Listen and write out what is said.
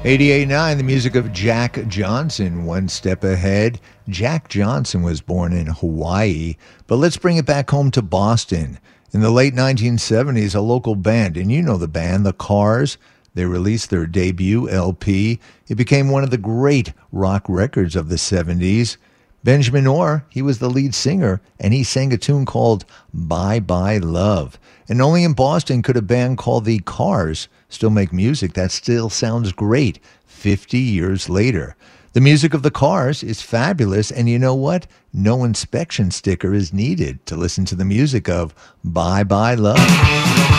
88.9, the music of Jack Johnson, one step ahead. Jack Johnson was born in Hawaii, but let's bring it back home to Boston. In the late 1970s, a local band, and you know the band, The Cars, they released their debut LP. It became one of the great rock records of the 70s. Benjamin Orr, he was the lead singer, and he sang a tune called Bye Bye Love. And only in Boston could a band called The Cars still make music that still sounds great 50 years later. The music of The Cars is fabulous, and you know what? No inspection sticker is needed to listen to the music of Bye Bye Love.